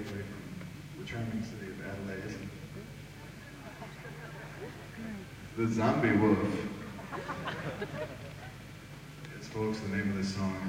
gateway from the charming city of Adelaide. The Zombie Wolf. Yes, folks, the name of this song